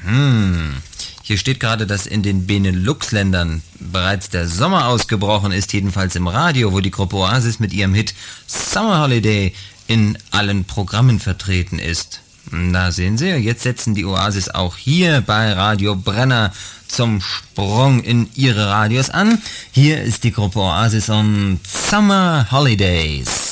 Hier steht gerade, dass in den Benelux-Ländern bereits der Sommer ausgebrochen ist, jedenfalls im Radio, wo die Gruppe Oasis mit ihrem Hit Summer Holiday in allen Programmen vertreten ist. Da sehen Sie, jetzt setzen die Oasis auch hier bei Radio Brenner zum Sprung in ihre Radios an. Hier ist die Gruppe Oasis und Summer Holidays.